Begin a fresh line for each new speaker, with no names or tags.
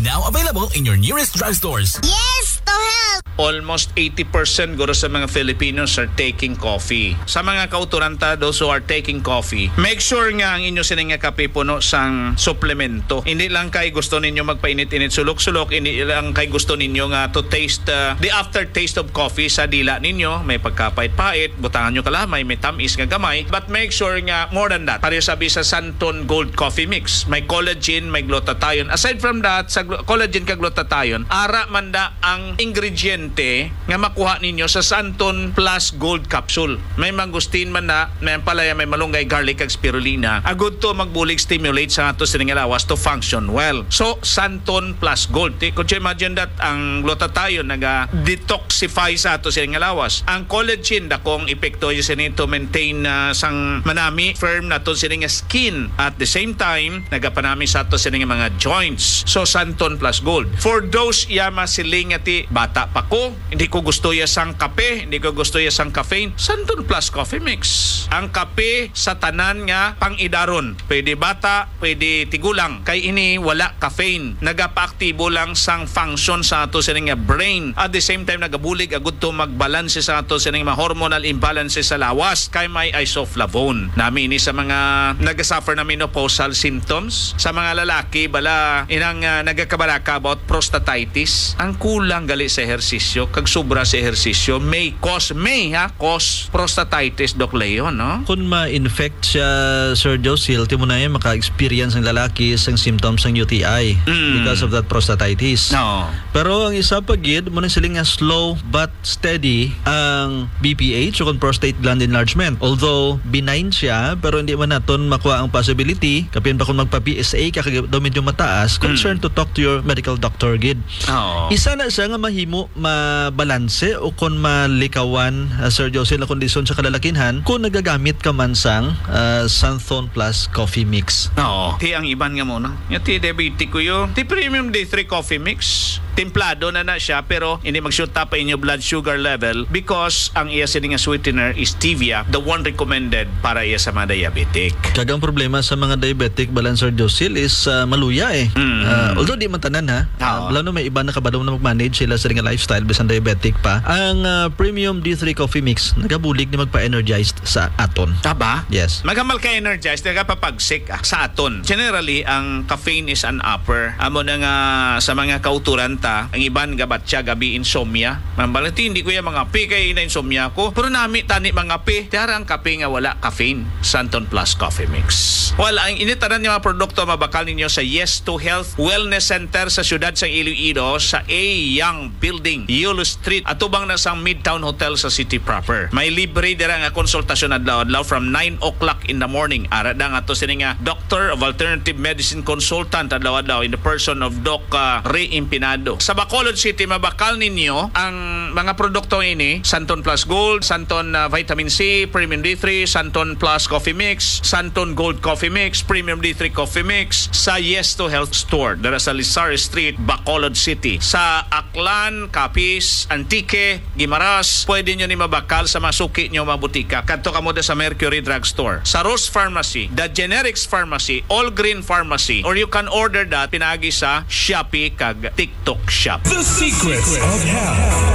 Now available in your nearest drugstores.
Yes, to help!
Almost 80% guro sa mga Filipinos are taking coffee. Sa mga kauturanta, those who are taking coffee, make sure nga ang inyo sining nga kape puno sang suplemento. Hindi lang kay gusto ninyo magpainit-init sulok-sulok, hindi lang kay gusto ninyo nga to taste the aftertaste of coffee sa dila ninyo. May pagkapait-pait, butangan nyo kalamay, may tamis nga gamay. But make sure nga more than that. Pareho sabi sa Santon Gold Coffee Mix. May collagen, may glutathione. Aside from that, sa collagen kag glutathione, ara man da ang ingredient nga makuha ninyo sa Santon Plus Gold Capsule. May mangustin man na, may palaya, may malunggay, garlic ag spirulina. Agud to magbulig stimulate sa ato sining lawas to function well. So Santon Plus Gold. Could you imagine that ang glutathione naga-detoxify sa ato sining lawas. Ang collagen dakong epekto yun sining to maintain sang manami firm na to sining skin. At the same time, nagapanami sa ato sining mga joints. So Santon Plus Gold. For those yama siling ati bata pa ko, hindi ko gusto ya sang kape, hindi ko gusto ya sang caffeine, Santon Plus Coffee Mix. Ang kape sa tanan nga pang-idaron. Pwede bata, pwede tigulang. Kay ini wala caffeine. Nagapaaktibo lang sang function sa ato sining brain. At the same time nagabulig agud to magbalanse sa ato sining mga hormonal imbalance sa lawas. Kay may isoflavone. Nami ini sa mga nagasuffer na menopausal symptoms. Sa mga lalaki bala inang nagakabaraka about prostatitis. Ang kulang gali sa ehersisyo, kag sobra sa ehersisyo may cause prostatitis, Doc Leon, no?
Kung ma-infect siya, Sir Josil, timo na yan maka-experience ng lalaki sang symptoms ng UTI because of that prostatitis.
No.
Pero ang isa pa gid mo na sila nga slow but steady ang BPH o prostate gland enlargement. Although benign siya, pero hindi man naton makuha ang possibility kapin pa kung magpa-PSA ka daw medyo mataas, concern to talk to your medical doctor gid.
Oh.
Isa na siya nga mahimo mabalanse o kung malikawan, Sir Josel, na kondisyon sa kalalakinhan kung nagagamit ka man sang Santon Plus Coffee Mix.
Oo. Ti ang iban nga muna. Yung ti diabetic ko yun. Ti Premium D3 Coffee Mix. Templado na siya pero hindi mag-shoot up pa inyo blood sugar level because ang iya sining nga sweetener is stevia, the one recommended para iya sa mga diabetic.
Kagang problema sa mga diabetic, Sir Josel, is maluya eh. Although di man tanan ha. Lalo may iba na kabadaw na mag-manage sila sa nga lifestyle bisan diabetic pa. Ang Premium D3 Coffee Mix nagabulig ni magpa-energized sa aton.
Taba?
Yes.
Magamal ka energized, nagapapagsik sa aton. Generally, ang caffeine is an upper. Amo na nga sa mga kauturanta, ang iban gabat siya gabi insomnia. Mambalati, hindi ko yung mga api kay na insomnia ko. Pero nami tani mga api. Tiara ang kape nga wala caffeine. Santon Plus Coffee Mix. Wala, ang initaran niyo mga produkto mabakal ninyo sa Yes to Health Wellness Center sa siyudad sa Iloilo sa A. Young Building, Yulo Street, atubang na sa Midtown Hotel sa city proper. May libre dira nga konsultasyon adlaw-adlaw from 9 o'clock in the morning. Ara da nga to sini nga Doctor of Alternative Medicine Consultant adlaw-adlaw in the person of Doc Ray Impinado. Sa Bacolod City, mabakal ninyo ang mga produkto ini, Santon Plus Gold, Santon Vitamin C, Premium D3, Santon Plus Coffee Mix, Santon Gold Coffee Mix, Premium D3 Coffee Mix sa Yes to Health Store dara sa Lizar Street, Bacolod City. Sa Aklan, Capiz, Antique, Guimaras, pwede nyo ni mabakal sa masuki nyo mabutika. Kadto ka mo sa Mercury Drug Store, sa Rose Pharmacy, The Generics Pharmacy, All Green Pharmacy, or you can order that pinagi sa Shopee kag TikTok Shop.
The secrets of health.